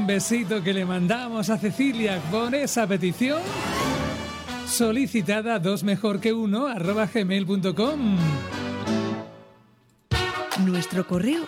besito que le mandamos a Cecilia por esa petición solicitada a dosmejorqueuno@gmail.com. Nuestro correo